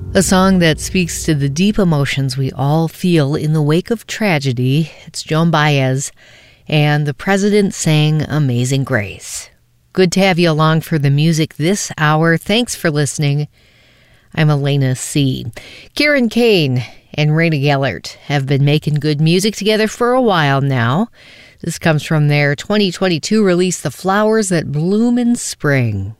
A song that speaks to the deep emotions we all feel in the wake of tragedy. It's Joan Baez, and the President sang Amazing Grace. Good to have you along for the music this hour. Thanks for listening. I'm Elena C. Kieran Kane and Raina Gellert have been making good music together for a while now. This comes from their 2022 release, The Flowers That Bloom in Spring.